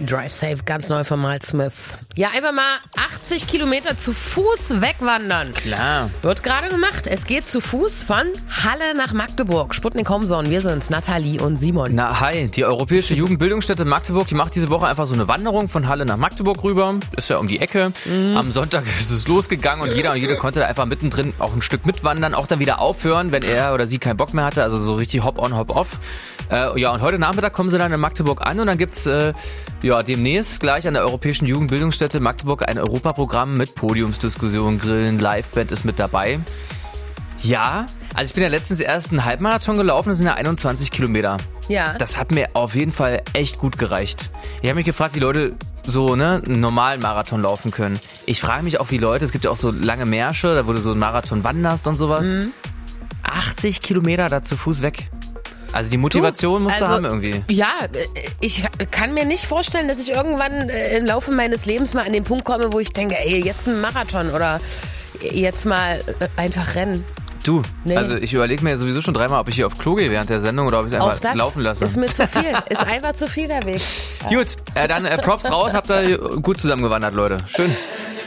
Drive Safe, ganz neu von Miles Smith. Ja, einfach mal 80 Kilometer zu Fuß wegwandern. Klar. Wird gerade gemacht. Es geht zu Fuß von Halle nach Magdeburg. Sputnik Homson, wir sind's, Nathalie und Simon. Na, hi. Die Europäische Jugendbildungsstätte Magdeburg, die macht diese Woche einfach so eine Wanderung von Halle nach Magdeburg rüber. Ist ja um die Ecke. Am Sonntag ist es losgegangen und jeder und jede konnte da einfach mittendrin auch ein Stück mitwandern, auch dann wieder aufhören, wenn er oder sie keinen Bock mehr hatte. Also so richtig hop-on, hop-off. Ja, und heute Nachmittag kommen sie dann in Magdeburg an und dann gibt's demnächst gleich an der Europäischen Jugendbildungsstätte Magdeburg ein Europaprogramm mit Podiumsdiskussionen, Grillen, Liveband ist mit dabei. Ja, also ich bin ja letztens erst einen Halbmarathon gelaufen, das sind ja 21 Kilometer. Ja. Das hat mir auf jeden Fall echt gut gereicht. Ich habe mich gefragt, wie Leute so einen normalen Marathon laufen können. Ich frage mich auch, wie Leute, es gibt ja auch so lange Märsche, da wo du so einen Marathon wanderst und sowas. 80 Kilometer da zu Fuß weg. Also die Motivation musst du haben irgendwie. Ja, ich kann mir nicht vorstellen, dass ich irgendwann im Laufe meines Lebens mal an den Punkt komme, wo ich denke, ey, jetzt ein Marathon oder jetzt mal einfach rennen. Du, Nee. Also ich überlege mir sowieso schon dreimal, ob ich hier auf Klo gehe während der Sendung oder ob ich es Auch einfach das laufen lasse. ist mir zu viel. Ist einfach zu viel der Weg. Gut, dann Props raus, habt ihr gut zusammengewandert, Leute. Schön.